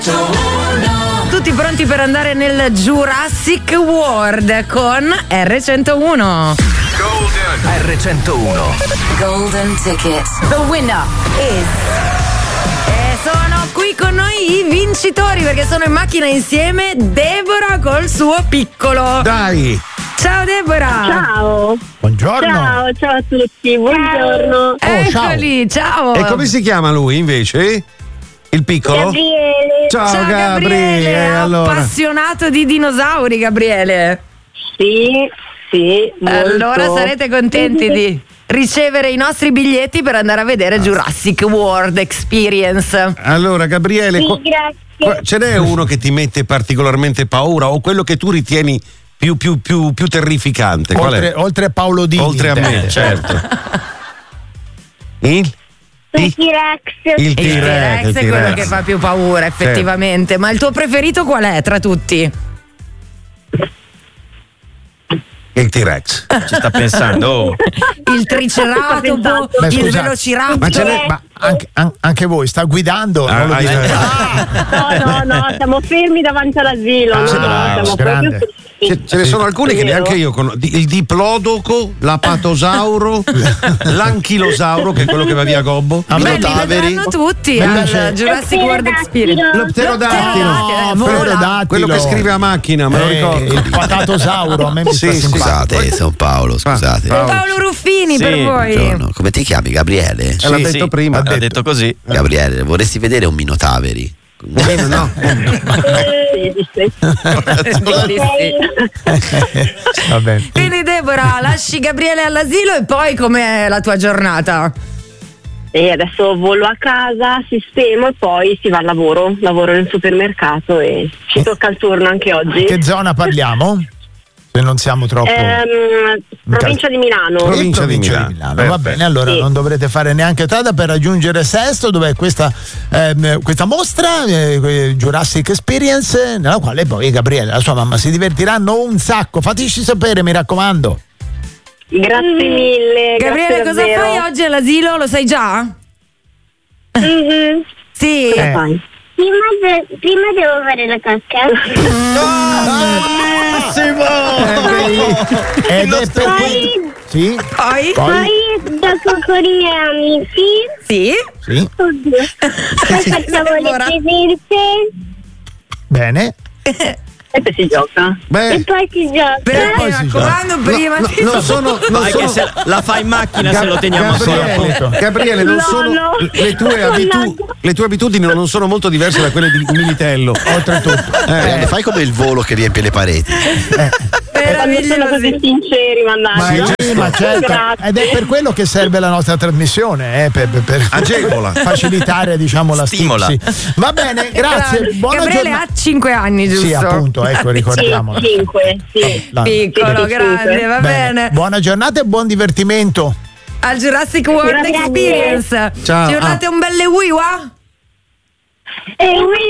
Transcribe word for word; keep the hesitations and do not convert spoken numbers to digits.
Tutti pronti per andare nel Jurassic World con erre centouno. Golden erre centouno. Golden ticket. The winner is. E sono qui con noi i vincitori perché sono in macchina insieme Deborah col suo piccolo. Dai! Ciao Deborah! Ciao! Buongiorno! Ciao, ciao a tutti, buongiorno! Oh, Eccoli, ciao! E come si chiama lui invece? Il piccolo? Gabriele! Ciao, Ciao Gabri! Gabriele, Eh, allora. appassionato di dinosauri, Gabriele. Sì, sì, molto. Allora sarete contenti di ricevere i nostri biglietti per andare a vedere Jurassic World Experience. Allora, Gabriele, Sì, qua- grazie. qua- ce n'è uno che ti mette particolarmente paura o quello che tu ritieni più, più, più, più terrificante? Qual Oltre, è? oltre a Paolo Dini. Oltre a me, intende. certo. Il? Il T-Rex. Il Il T-Rex, T-Rex il è quello T-Rex. che fa più paura, effettivamente. Ma il tuo preferito qual è tra tutti? Il T-Rex. Ci sta pensando. Oh. Il triceratopo, Beh, il scusate, velociraptor. ma ce n'è- Ma anche, an- anche voi sta guidando? Ah, non lo hai- dite? No, no, no, siamo fermi davanti all'asilo. Ah, no, bravo, siamo grande. proprio fermi. Ce, ce ne sono alcuni che Vero. neanche io conosco. Il diplodoco, l'apatosauro, l'anchilosauro, che è quello che va via Gobbo. A me Beh, li Taveri. vedranno tutti Beh, al c'è- Jurassic World Experience. Lo pterodattilo. No, No, vola. pterodattilo. Quello che scrive a macchina, me lo Eh, ricordo. il patatosauro, a me mi Sì, sta sì. simpatico. Scusate, sono Paolo, scusate. Paolo. Paolo Ruffini Sì, per voi. Buongiorno. Come ti chiami, Gabriele? Eh, l'ha detto prima. Ha detto, così. Gabriele, vorresti vedere un Minotaveri? No. Sì, sì, sì. Direi di sì. Va bene. Quindi Deborah, lasci Gabriele all'asilo e poi com'è la tua giornata? E adesso volo a casa, sistemo e poi si va al lavoro. Lavoro nel supermercato e ci tocca il turno anche oggi. Che zona parliamo? Se non siamo troppo. Ehm, provincia di Milano. Provincia di Provincia Milano. Va Perfetto. bene, allora Sì. non dovrete fare neanche strada per raggiungere Sesto, dove è questa, ehm, questa mostra, eh, Jurassic Experience, nella quale poi Gabriele e la sua mamma si divertiranno un sacco. Fateci sapere, mi raccomando. Grazie mille. Gabriele, grazie cosa davvero. fai oggi all'asilo? Lo sai già? Mhm. Sì. Cosa fai? Prima, de- prima devo fare la cacca. Ed è per cui... Sì? Poi? Poi? Poi gioco con i miei amici. Sì. Sì. Oddio. Poi facciamo le Ora. presenze Bene. E poi si gioca. e Beh, poi si gioca. Però poi mi si raccomando, prima no, ti- non sono, non Vai sono- che se la fa in macchina se lo teniamo Gabriele, ancora. Gabriele, non No, sono no. le tue, abitu- le tue abitudini non sono molto diverse da quelle di Militello. Oltretutto. Eh, fai come il volo che riempie le pareti. Quando sono così meravigliosi. sinceri, Ma, mannaggia. sì, ma certo. Grazie. Ed è per quello che serve la nostra trasmissione, eh, per, per- per Agevola. facilitare, diciamo, la Stimola. stipsi. Va bene, grazie. Buona Gabriele giornata. ha cinque anni, giusto? Sì, appunto, ecco, Sì, ricordiamolo. cinque, sì. La- Piccolo, Sì, grande, cinque. va bene. Buona giornata e buon divertimento. Al Jurassic World Grazie. Experience. Ciao. Ci urlate un belle wiwa? E